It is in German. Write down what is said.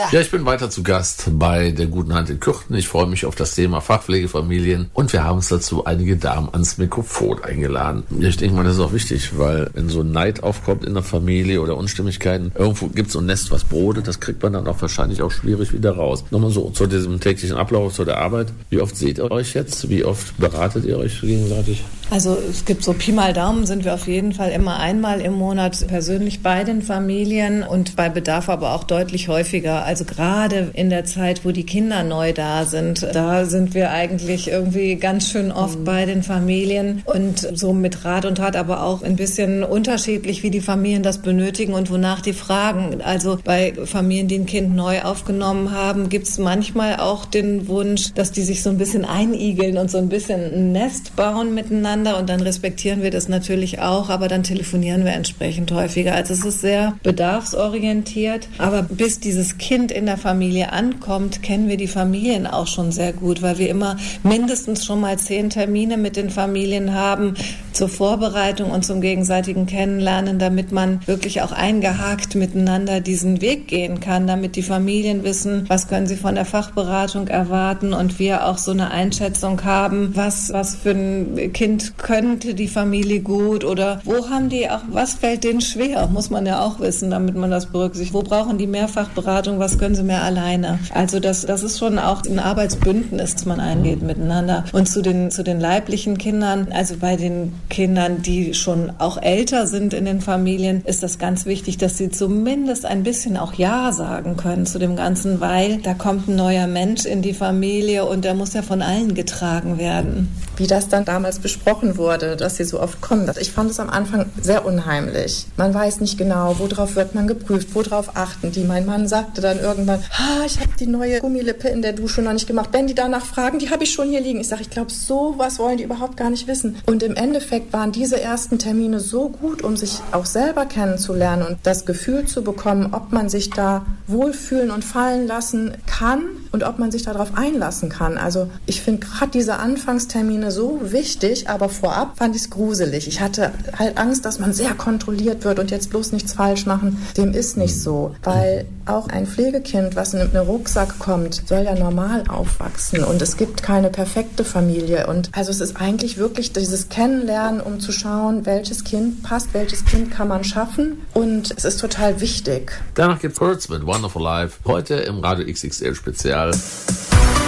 Ja, ich bin weiter zu Gast bei der guten Hand in Kürten. Ich freue mich auf das Thema Fachpflegefamilien und wir haben uns dazu einige Damen ans Mikrofon eingeladen. Ich denke mal, das ist auch wichtig, weil wenn so Neid aufkommt in der Familie oder Unstimmigkeiten, irgendwo gibt es so ein Nest, was brodelt, das kriegt man dann auch wahrscheinlich auch schwierig wieder raus. Nochmal so zu diesem täglichen Ablauf, zu der Arbeit. Wie oft seht ihr euch jetzt? Wie oft beratet ihr euch gegenseitig? Also es gibt so Pi mal Daumen, sind wir auf jeden Fall immer einmal im Monat persönlich bei den Familien und bei Bedarf aber auch deutlich häufiger. Also gerade in der Zeit, wo die Kinder neu da sind wir eigentlich irgendwie ganz schön oft bei den Familien und so mit Rat und Tat, aber auch ein bisschen unterschiedlich, wie die Familien das benötigen und wonach die fragen. Also bei Familien, die ein Kind neu aufgenommen haben, gibt es manchmal auch den Wunsch, dass die sich so ein bisschen einigeln und so ein bisschen ein Nest bauen miteinander. Und dann respektieren wir das natürlich auch, aber dann telefonieren wir entsprechend häufiger. Also es ist sehr bedarfsorientiert, aber bis dieses Kind in der Familie ankommt, kennen wir die Familien auch schon sehr gut, weil wir immer mindestens schon mal 10 Termine mit den Familien haben zur Vorbereitung und zum gegenseitigen Kennenlernen, damit man wirklich auch eingehakt miteinander diesen Weg gehen kann, damit die Familien wissen, was können sie von der Fachberatung erwarten und wir auch so eine Einschätzung haben, was für ein Kind könnte die Familie gut oder wo haben die auch, was fällt denen schwer, muss man ja auch wissen, damit man das berücksichtigt. Wo brauchen die Mehrfachberatung, was können sie mehr alleine? Also das ist schon auch ein Arbeitsbündnis, das man eingeht miteinander. Und zu den leiblichen Kindern, also bei den Kindern, die schon auch älter sind in den Familien, ist das ganz wichtig, dass sie zumindest ein bisschen auch Ja sagen können zu dem Ganzen, weil da kommt ein neuer Mensch in die Familie und der muss ja von allen getragen werden. Wie das dann damals besprochen wurde, dass sie so oft kommen. Ich fand es am Anfang sehr unheimlich. Man weiß nicht genau, worauf wird man geprüft, worauf achten die. Mein Mann sagte dann irgendwann, ich habe die neue Gummilippe in der Dusche noch nicht gemacht. Wenn die danach fragen, die habe ich schon hier liegen. Ich sage, ich glaube, sowas wollen die überhaupt gar nicht wissen. Und im Endeffekt waren diese ersten Termine so gut, um sich auch selber kennenzulernen und das Gefühl zu bekommen, ob man sich da wohlfühlen und fallen lassen kann und ob man sich darauf einlassen kann. Also ich finde gerade diese Anfangstermine so wichtig, aber vorab fand ich es gruselig. Ich hatte halt Angst, dass man sehr kontrolliert wird und jetzt bloß nichts falsch machen. Dem ist nicht so, weil auch ein Pflegekind, was in einem Rucksack kommt, soll ja normal aufwachsen und es gibt keine perfekte Familie. Und also es ist eigentlich wirklich dieses Kennenlernen, um zu schauen, welches Kind passt, welches Kind kann man schaffen und es ist total wichtig. Danach gibt's Birds mit Wonderful Life, heute im Radio XXL Spezial.